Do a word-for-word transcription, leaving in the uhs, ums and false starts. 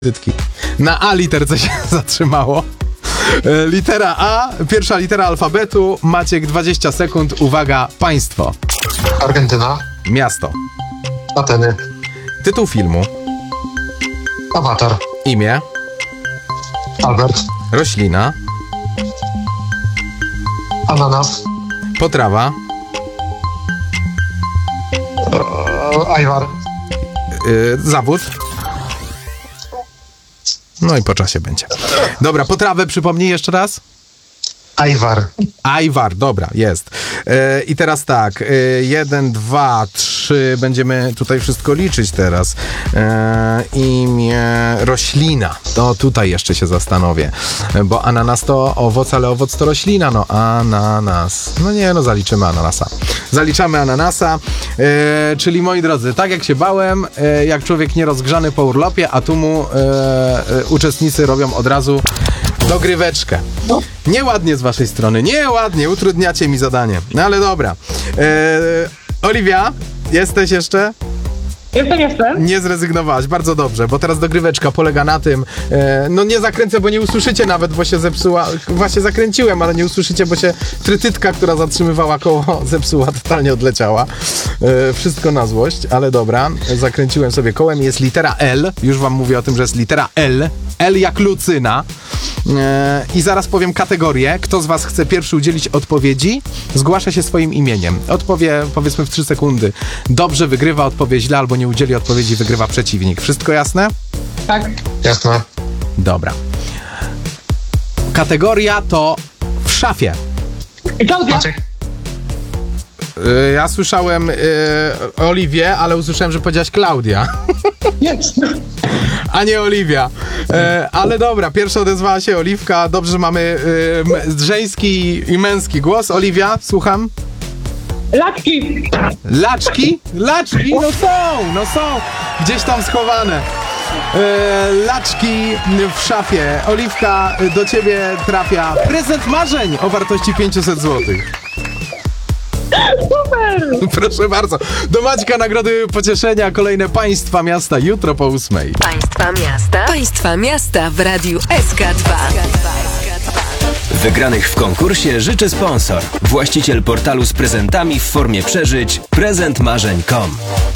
Na A literce się zatrzymało. Litera A, pierwsza litera alfabetu. Maciek, dwadzieścia sekund. Uwaga, państwo. Argentyna. Miasto. Ateny. Tytuł filmu. Awatar. Imię. Albert. Roślina. Ananas. Potrawa. E, Ajwar. Yy, zawód. No i po czasie będzie. Dobra, potrawę przypomnij jeszcze raz. Ajwar. Ajwar, dobra, jest. E, I teraz tak, e, jeden, dwa, trzy, będziemy tutaj wszystko liczyć teraz. E, imię, roślina, to tutaj jeszcze się zastanowię, bo ananas to owoc, ale owoc to roślina, no ananas. No nie, no zaliczymy ananasa. Zaliczamy ananasa, e, czyli moi drodzy, tak jak się bałem, e, jak człowiek nierozgrzany po urlopie, a tu mu e, e, uczestnicy robią od razu dogryweczkę. Nieładnie z waszej strony, nieładnie, utrudniacie mi zadanie. No ale dobra. Eee, Oliwia, jesteś jeszcze? Jestem, jestem. Nie zrezygnowałaś, bardzo dobrze, bo teraz dogryweczka polega na tym, e, no nie zakręcę, bo nie usłyszycie nawet, bo się zepsuła, właśnie zakręciłem, ale nie usłyszycie, bo się trytytka, która zatrzymywała koło, zepsuła, totalnie odleciała. E, wszystko na złość, ale dobra, zakręciłem sobie kołem, jest litera L, już wam mówię o tym, że jest litera L, L jak Lucyna. E, I zaraz powiem kategorię. Kto z was chce pierwszy udzielić odpowiedzi, zgłasza się swoim imieniem. Odpowie, powiedzmy w trzy sekundy. Dobrze, wygrywa, odpowie źle albo nie udzieli odpowiedzi, wygrywa przeciwnik. Wszystko jasne? Tak. Jasne. Dobra. Kategoria to w szafie. Klaudia. Maciek. E, ja słyszałem e, Oliwię, ale usłyszałem, że powiedziałaś Klaudia. Jest. A nie Oliwia. E, ale dobra, pierwsza odezwała się Oliwka. Dobrze, że mamy e, m- żeński i męski głos. Oliwia, słucham. Laczki. Laczki? Laczki? No są, no są. Gdzieś tam schowane. E, laczki w szafie. Oliwka, do ciebie trafia prezent marzeń o wartości pięćset złotych. Super. Proszę bardzo. Do Maćka nagrody pocieszenia. Kolejne państwa miasta jutro po ósmej. Państwa miasta. Państwa miasta w Radiu S K dwa. Wygranych w konkursie życzy sponsor. Właściciel portalu z prezentami w formie przeżyć prezent marzeń kropka com.